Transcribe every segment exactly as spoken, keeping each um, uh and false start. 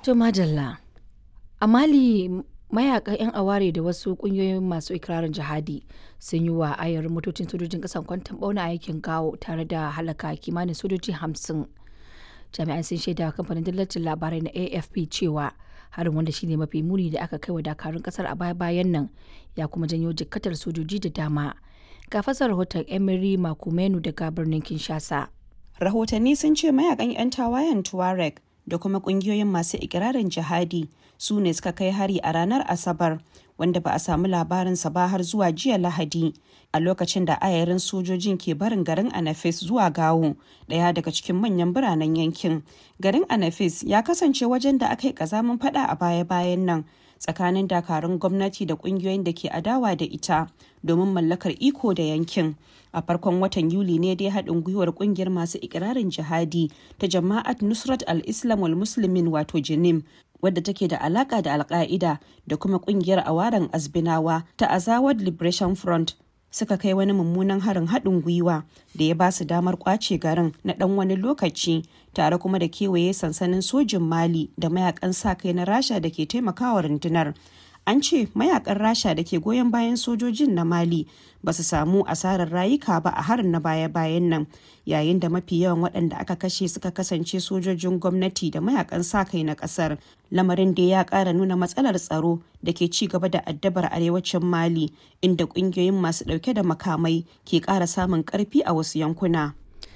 To madalla. A Mali mayakan 'yan aware da wasu kungiyoyin masu ikirarin jihadi sun yi wa ayarin motocin sojojin kasan kwanton bauna a aikin gawo tare da halaka kimanin sojoji hamsin. Jami'an sun shaida wa kamfanin dillacin labarai na A F P cewa harin, wanda shine mafi muni da aka kai wa dakarun kasar a baya-bayan nan, ya kuma janyo jikkatar sojoji da dama. Ga fasar rahoton Emery Makumenu daga birnin Kinshasa. Rahotanni sun ce mayakan 'yan tawayen Tuareg da kuma kungiyoyin masu ikirarin jihadi su ne suka kai hari a ranar Asabar, wanda ba a samu labarinsa ba har zuwa jiya Lahadi, a lokacin da ayarin sojojin ke barin garin Anafis zuwa Gawo, ɗaya daga cikin manyan biranen yankin. Garin Anafis ya kasance wajen da aka yi ƙazamin fada a baya-bayan nan tsakanin dakarun gwamnati da kungiyoyin da ke adawa da ita domin mallakar iko da yankin. A farkon watan Yuli ne dai haɗin gwiwar kungiyar masu ikirarin jihadi ta Jama'at Nusrat al-Islam wal Muslimin wato Jinim, wadda take da alaka da Al-Qaida da kuma kungiyar awaren Azbinawa ta Azawad Liberation Front, suka kai wani mummunan harin haɗin gwiwa da ya ba su damar kwace garin na ɗan wani lokaci, tare kuma da kewaye sansanin sojin Mali da mayakan sa kai na Rasha da ke taimakawa rundunar. An ce mayakan Rasha da ke goyon bayan sojojin na Mali ba su samu asarar rayuka ba a harin na baya-bayan nan, yayin da mafi yawan waɗanda aka kashe suka kasance sojojin gwamnati da mayakan sa-kai na ƙasar. Lamarin da ya ƙara nuna matsalar tsaro da ke ci gaba da addabar arewacin Mali, inda ƙungiyoyin masu ɗauke da makamai ke ƙara samun ƙarfi a wasu yankuna.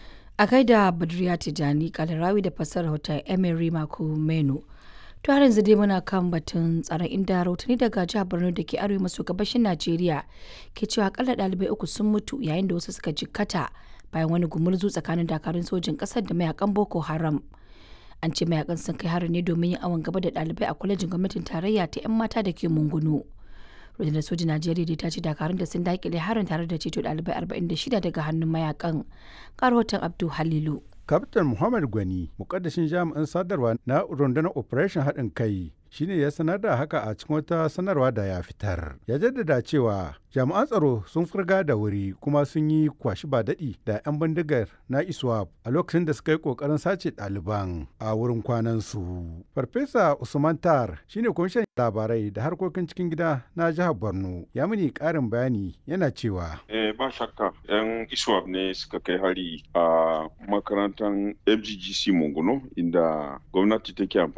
A gaida Badriya Tijani Kalarawi da fasar rahoton Emery Makumenu. To har yanzu dai muna kan batun tsaron, inda rahotanni daga jihar Borno da ke arewa maso gabashin Najeriya ke cewa akalla ɗalibai uku sun mutu yayin da wasu suka jikkata bayan wani gumurzu tsakanin dakarun sojin ƙasar da mayakan Boko Haram. An ce mayakan sun kai harin ne domin yin awon gaba da ɗalibai a kwalejin gwamnatin tarayya ta 'yan mata da ke Mungunu. Rundunar sojin Najeriya dai ta ce dakarun da sun daƙile harin tare da ceto ɗalibai arba'in da shida daga hannun mayakan. Ga rahoton Abdu Halilu. Kaftin Muhammad Gwani, mukaddashin jami'in sadarwa na rundunar Operation haɗin kai, shine ya sanar da haka a cikin wata sanarwa da ya fitar. Ya jaddada cewa jami'an tsaro sun furga da wuri kuma sun yi kwashi ba daɗi da 'yan bindigar na ISWAP a lokacin da suka yi ƙoƙarin sace ɗaliban a wurin kwanansu. Farfesa Usman Tar shine kwamishin labarai da harkokin cikin gida na jihar Borno, ya mini ƙarin bayani yana cewa. Eh, ba shakka 'yan ISWAP ne suka kai hari a makarantar M G G C Monguno, inda gwamnati take amfani